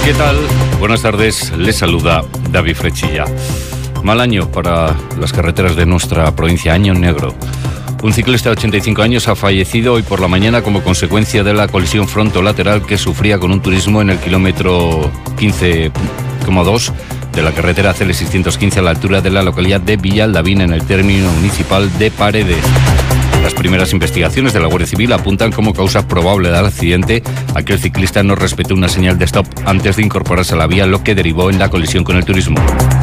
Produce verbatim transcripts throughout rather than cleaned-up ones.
¿Qué tal? Buenas tardes, les saluda David Frechilla. Mal año para las carreteras de nuestra provincia, año negro. Un ciclista de ochenta y cinco años ha fallecido hoy por la mañana como consecuencia de la colisión frontolateral que sufría con un turismo en el kilómetro quince coma dos de la carretera C L seiscientos quince a la altura de la localidad de Villaldavín, en el término municipal de Paredes. Las primeras investigaciones de la Guardia Civil apuntan como causa probable del accidente a que el ciclista no respetó una señal de stop antes de incorporarse a la vía, lo que derivó en la colisión con el turismo.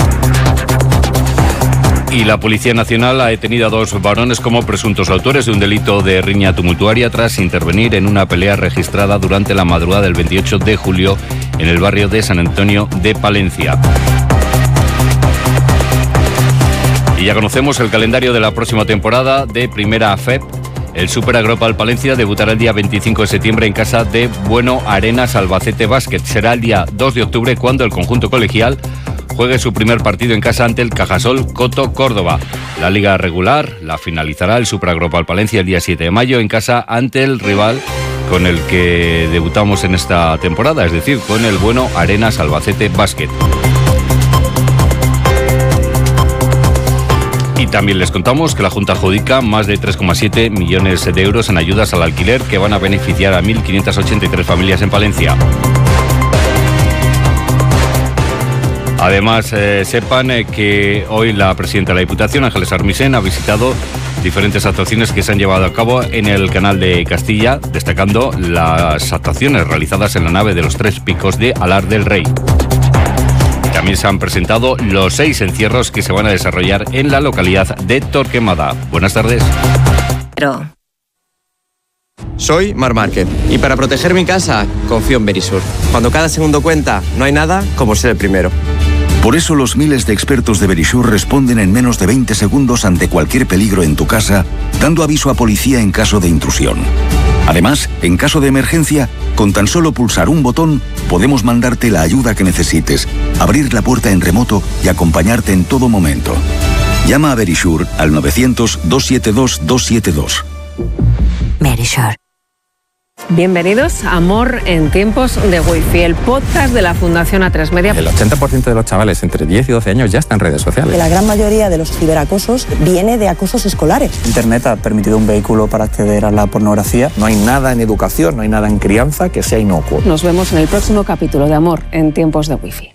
Y la Policía Nacional ha detenido a dos varones como presuntos autores de un delito de riña tumultuaria tras intervenir en una pelea registrada durante la madrugada del veintiocho de julio en el barrio de San Antonio de Palencia. Y ya conocemos el calendario de la próxima temporada de Primera F E P. El Super Agropal Palencia debutará el día veinticinco de septiembre en casa de Bueno Arenas Albacete Basket. Será el día dos de octubre cuando el conjunto colegial juegue su primer partido en casa ante el Cajasol Coto Córdoba. La liga regular la finalizará el Super Agropal Palencia el día siete de mayo en casa ante el rival con el que debutamos en esta temporada, es decir, con el Bueno Arenas Albacete Basket. Y también les contamos que la Junta adjudica más de tres coma siete millones de euros en ayudas al alquiler que van a beneficiar a mil quinientas ochenta y tres familias en Palencia. Además, eh, sepan eh, que hoy la presidenta de la Diputación, Ángeles Armisen, ha visitado diferentes actuaciones que se han llevado a cabo en el Canal de Castilla, destacando las actuaciones realizadas en la nave de los Tres Picos de Alar del Rey. También se han presentado los seis encierros que se van a desarrollar en la localidad de Torquemada. Buenas tardes. Pero... Soy Mar Márquez y para proteger mi casa confío en Verisur. Cuando cada segundo cuenta, no hay nada como ser el primero. Por eso los miles de expertos de Verisur responden en menos de veinte segundos ante cualquier peligro en tu casa, dando aviso a policía en caso de intrusión. Además, en caso de emergencia, con tan solo pulsar un botón, podemos mandarte la ayuda que necesites, abrir la puerta en remoto y acompañarte en todo momento. Llama a Verisur al novecientos, doscientos setenta y dos, doscientos setenta y dos. Verisur. Bienvenidos a Amor en tiempos de Wi-Fi, el podcast de la Fundación A tres Media. El ochenta por ciento de los chavales entre diez y doce años ya están en redes sociales. La gran mayoría de los ciberacosos viene de acosos escolares. Internet ha permitido un vehículo para acceder a la pornografía. No hay nada en educación, no hay nada en crianza que sea inocuo. Nos vemos en el próximo capítulo de Amor en tiempos de Wi-Fi.